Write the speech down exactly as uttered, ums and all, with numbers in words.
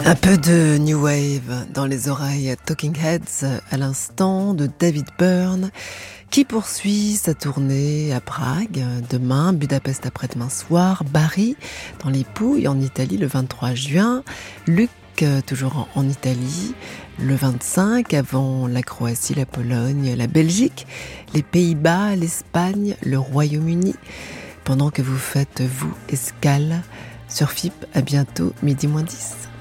Un peu de New Wave dans les oreilles, Talking Heads à l'instant de David Byrne qui poursuit sa tournée à Prague demain, Budapest après-demain soir, Bari dans les Pouilles en Italie le vingt-trois juin, Luc toujours en Italie le vingt-cinq avant la Croatie, la Pologne, la Belgique, les Pays-Bas, l'Espagne, le Royaume-Uni pendant que vous faites vous escale sur F I P. À bientôt, midi moins dix.